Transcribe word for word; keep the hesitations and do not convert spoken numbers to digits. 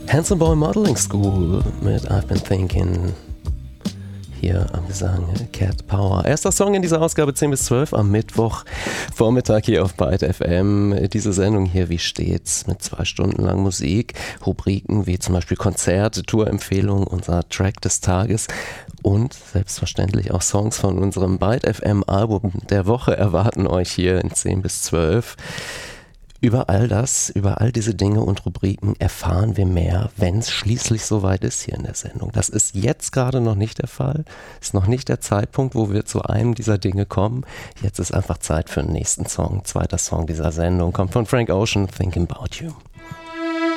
Handsome Boy Modeling School mit I've Been Thinking. Hier am Gesang Cat Power. Erster Song in dieser Ausgabe zehn bis zwölf am Mittwoch Vormittag hier auf Byte F M. Diese Sendung hier wie stets mit zwei Stunden lang Musik, Rubriken wie zum Beispiel Konzerte, Tourempfehlungen, unser Track des Tages und selbstverständlich auch Songs von unserem Byte F M Album der Woche erwarten euch hier in zehn bis zwölf. Über all das, über all diese Dinge und Rubriken erfahren wir mehr, wenn es schließlich soweit ist hier in der Sendung. Das ist jetzt gerade noch nicht der Fall. Ist noch nicht der Zeitpunkt, wo wir zu einem dieser Dinge kommen. Jetzt ist einfach Zeit für den nächsten Song. Zweiter Song dieser Sendung kommt von Frank Ocean, Thinking About You.